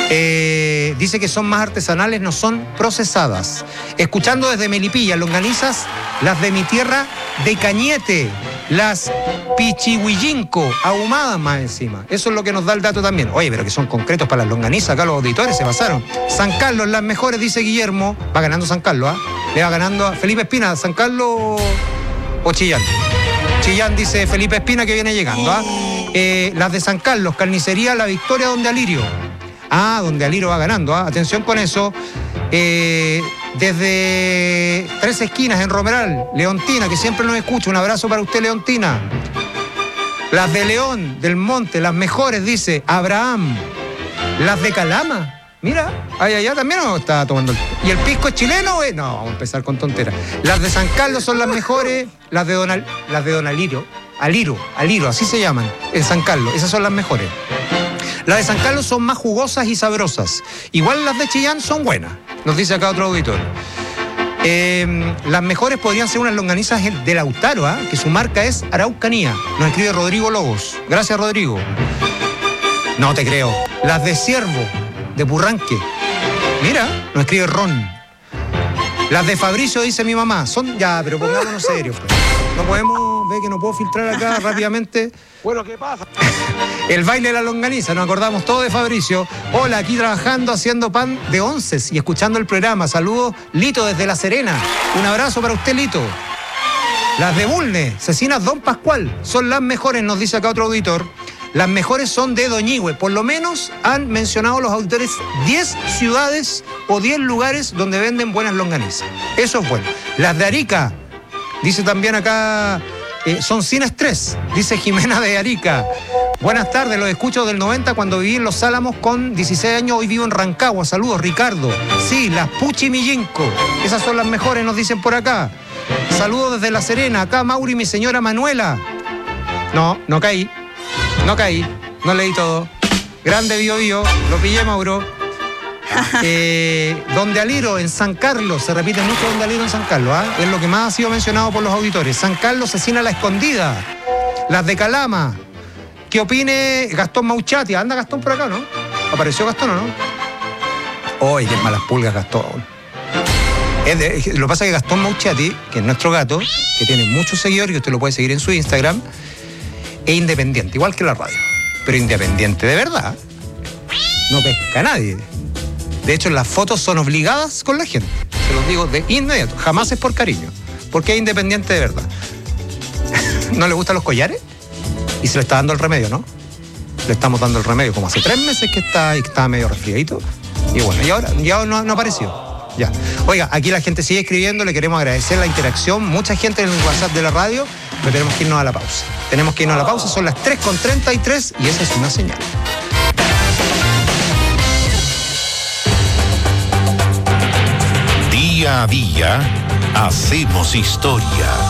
Dice que son más artesanales, no son procesadas. Escuchando desde Melipilla, longanizas, las de mi tierra de Cañete, las pichihuillinco, ahumadas más encima. Eso es lo que nos da el dato también. Oye, pero que son concretos para las longanizas, acá los auditores se pasaron. San Carlos, las mejores, dice Guillermo. Va ganando San Carlos, Le va ganando a Felipe Espina. ¿San Carlos o Chillán? Chillán, dice Felipe Espina, que viene llegando, las de San Carlos, carnicería La Victoria, donde Alirio. Donde Alirio va ganando, atención con eso. Desde Tres Esquinas, en Romeral, Leontina, que siempre nos escucha. Un abrazo para usted, Leontina. Las de León, del Monte, las mejores, dice Abraham. Las de Calama, mira, allá también no está tomando. ¿Y el pisco es chileno? No, vamos a empezar con tonteras. Las de San Carlos son las mejores. Las de Don Alirio, así se llaman, en San Carlos. Esas son las mejores. Las de San Carlos son más jugosas y sabrosas. Igual las de Chillán son buenas, nos dice acá otro auditor. Las mejores podrían ser unas longanizas de Lautaro, que su marca es Araucanía. Nos escribe Rodrigo Lobos. Gracias, Rodrigo. No te creo. Las de Ciervo, de Purranque. Mira, nos escribe Ron. Las de Fabricio, dice mi mamá. Son ya, pero pongámonos serios. Pues. No podemos, ve que no puedo filtrar acá rápidamente. Bueno, ¿qué pasa? El baile de la longaniza, nos acordamos todo de Fabricio. Hola, aquí trabajando, haciendo pan de onces y escuchando el programa. Saludos, Lito, desde La Serena. Un abrazo para usted, Lito. Las de Bulne, Cecinas Don Pascual, son las mejores, nos dice acá otro auditor. Las mejores son de Doñihue. Por lo menos han mencionado los auditores 10 ciudades o 10 lugares donde venden buenas longanizas. Eso es bueno. Las de Arica, dice también acá, son sin estrés, dice Jimena de Arica. Buenas tardes, los escucho del 90 cuando viví en Los Álamos con 16 años, hoy vivo en Rancagua. Saludos, Ricardo. Sí, las Puchimillinco, esas son las mejores, nos dicen por acá. Saludos desde La Serena, acá Mauri y mi señora Manuela. No caí, no leí todo. Grande Bio, lo pillé, Mauro. Donde Aliro, en San Carlos, se repite mucho Donde Aliro en San Carlos, es lo que más ha sido mencionado por los auditores. San Carlos, Cecina La Escondida. Las de Calama. ¿Qué opine Gastón Mauchati? Anda Gastón por acá, ¿no? ¿Apareció Gastón o no? ¡Ay, qué malas pulgas, Gastón! Lo que pasa es que Gastón Mauchati, que es nuestro gato, que tiene muchos seguidores, que usted lo puede seguir en su Instagram, es independiente, igual que la radio. Pero independiente de verdad. No pesca a nadie. De hecho, las fotos son obligadas con la gente. Se los digo de inmediato. Jamás es por cariño. Porque es independiente de verdad. ¿No le gustan los collares? Y se le está dando el remedio, ¿no? Le estamos dando el remedio. Como hace 3 meses que está medio resfriadito. Y bueno, y ahora ya no apareció. Ya. Oiga, aquí la gente sigue escribiendo. Le queremos agradecer la interacción. Mucha gente en el WhatsApp de la radio. Pero tenemos que irnos a la pausa. Son las 3:33 y esa es una señal. Día a día, hacemos historia.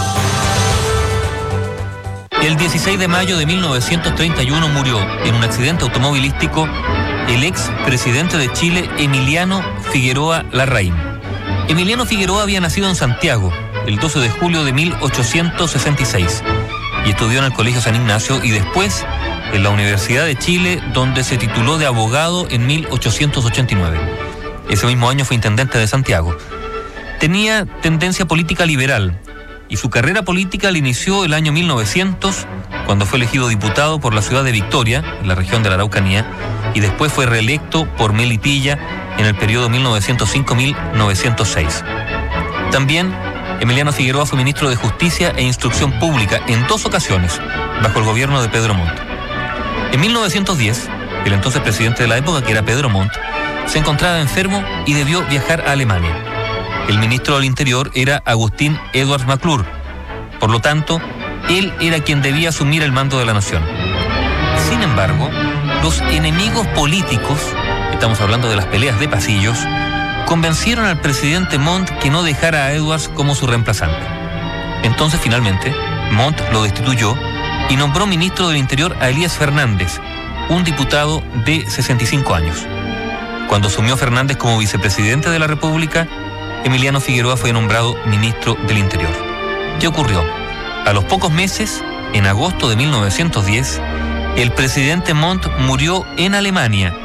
El 16 de mayo de 1931 murió en un accidente automovilístico el ex presidente de Chile, Emiliano Figueroa Larraín. Emiliano Figueroa había nacido en Santiago el 12 de julio de 1866 y estudió en el Colegio San Ignacio y después en la Universidad de Chile, donde se tituló de abogado en 1889. Ese mismo año fue intendente de Santiago. Tenía tendencia política liberal y su carrera política la inició el año 1900, cuando fue elegido diputado por la ciudad de Victoria, en la región de la Araucanía, y después fue reelecto por Melipilla en el periodo 1905-1906. También Emiliano Figueroa fue ministro de Justicia e Instrucción Pública en 2 ocasiones, bajo el gobierno de Pedro Montt. En 1910, el entonces presidente de la época, que era Pedro Montt, se encontraba enfermo y debió viajar a Alemania. El ministro del Interior era Agustín Edwards McClure. Por lo tanto, él era quien debía asumir el mando de la nación. Sin embargo, los enemigos políticos, estamos hablando de las peleas de pasillos, convencieron al presidente Montt que no dejara a Edwards como su reemplazante. Entonces, finalmente, Montt lo destituyó y nombró ministro del Interior a Elías Fernández, un diputado de 65 años. Cuando asumió Fernández como vicepresidente de la República, Emiliano Figueroa fue nombrado ministro del Interior. ¿Qué ocurrió? A los pocos meses, en agosto de 1910, el presidente Montt murió en Alemania